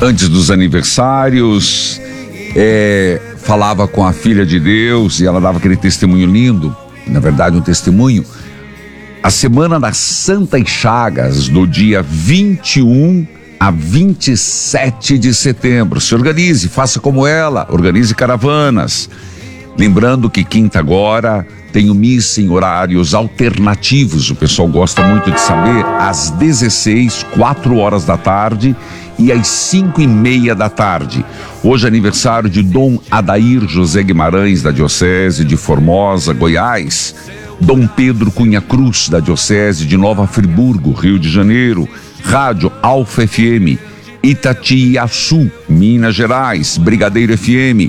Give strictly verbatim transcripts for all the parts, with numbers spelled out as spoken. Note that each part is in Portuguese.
Antes dos aniversários, é, falava com a filha de Deus e ela dava aquele testemunho lindo, na verdade um testemunho. A semana das Santas Chagas, do dia vinte e um a vinte e sete de setembro. Se organize, faça como ela, organize caravanas. Lembrando que quinta agora tem o missa em horários alternativos, o pessoal gosta muito de saber, às dezesseis, quatro horas da tarde e às cinco e meia da tarde. Hoje é aniversário de Dom Adair José Guimarães, da Diocese de Formosa, Goiás. Dom Pedro Cunha Cruz, da Diocese de Nova Friburgo, Rio de Janeiro. Rádio Alfa F M, Itatiaçu, Minas Gerais. Brigadeiro F M,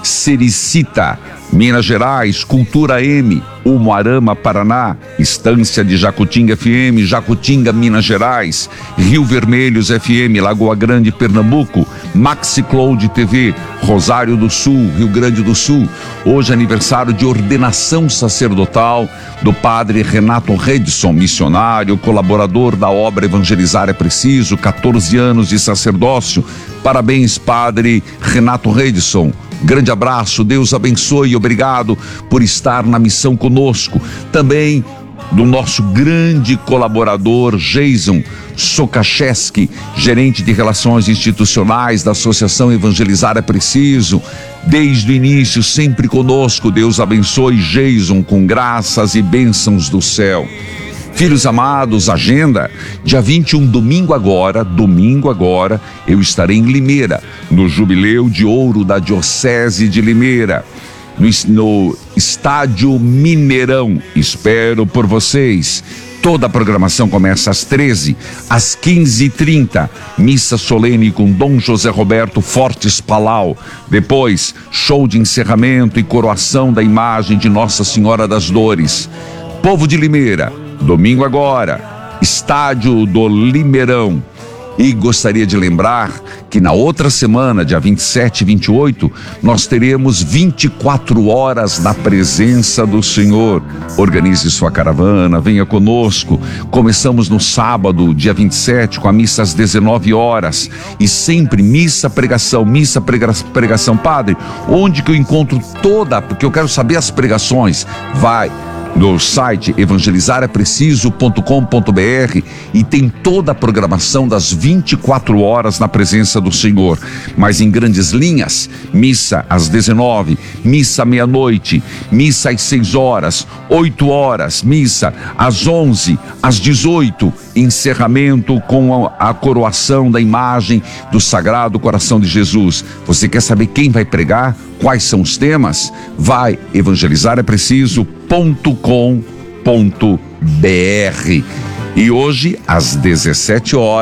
Sericita, Minas Gerais. Cultura M, Umuarama, Paraná. Estância de Jacutinga F M, Jacutinga, Minas Gerais. Rio Vermelhos F M, Lagoa Grande, Pernambuco. Maxi Cloud T V, Rosário do Sul, Rio Grande do Sul. Hoje é aniversário de ordenação sacerdotal do padre Renato Redson, missionário, colaborador da obra Evangelizar é Preciso, quatorze anos de sacerdócio. Parabéns, padre Renato Redson. Grande abraço, Deus abençoe e obrigado por estar na missão conosco. Também do nosso grande colaborador Jason Sokacheski, gerente de relações institucionais da Associação Evangelizar é Preciso, desde o início sempre conosco. Deus abençoe Jason com graças e bênçãos do céu. Filhos amados, agenda, dia vinte e um, domingo agora, domingo agora, eu estarei em Limeira, no Jubileu de Ouro da Diocese de Limeira, no, no Estádio Mineirão. Espero por vocês. Toda a programação começa às treze, às quinze e trinta, missa solene com Dom José Roberto Fortes Palau. Depois, show de encerramento e coroação da imagem de Nossa Senhora das Dores. Povo de Limeira, domingo agora, Estádio do Limeirão. E gostaria de lembrar que na outra semana, dia vinte e sete e vinte e oito, nós teremos vinte e quatro horas na presença do Senhor. Organize sua caravana, venha conosco. Começamos no sábado, dia vinte e sete, com a missa às dezenove horas. E sempre missa, pregação, missa, prega, pregação. Padre, onde que eu encontro toda? Porque eu quero saber as pregações. Vai no site evangelizar é preciso ponto com ponto br e tem toda a programação das vinte e quatro horas na presença do Senhor. Mas em grandes linhas, missa às dezenove, missa à meia-noite, missa às seis horas, oito horas, missa às onze, às dezoito, encerramento com a, a coroação da imagem do Sagrado Coração de Jesus. Você quer saber quem vai pregar? Quais são os temas? Vai evangelizar é preciso ponto com ponto br. E hoje, às dezessete horas,